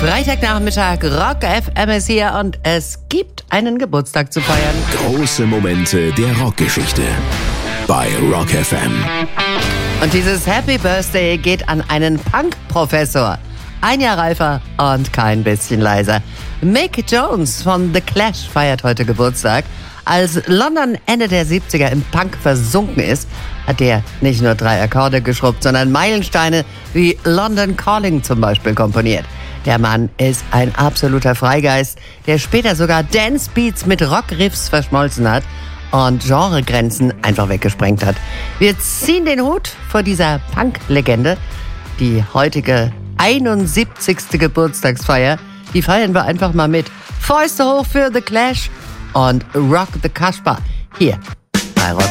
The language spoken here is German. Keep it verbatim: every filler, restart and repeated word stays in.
Freitagnachmittag, Rock F M ist hier und es gibt einen Geburtstag zu feiern. Große Momente der Rockgeschichte bei Rock F M. Und dieses Happy Birthday geht an einen Punk-Professor. Ein Jahr reifer und kein bisschen leiser. Mick Jones von The Clash feiert heute Geburtstag. Als London Ende der siebziger im Punk versunken ist, hat er nicht nur drei Akkorde geschrubbt, sondern Meilensteine wie London Calling zum Beispiel komponiert. Der Mann ist ein absoluter Freigeist, der später sogar Dance-Beats mit Rock-Riffs verschmolzen hat und Genregrenzen einfach weggesprengt hat. Wir ziehen den Hut vor dieser Punk-Legende. Die heutige einundsiebzigste Geburtstagsfeier, die feiern wir einfach mal mit. Fäuste hoch für The Clash und Rock the Kasbah hier bei Rock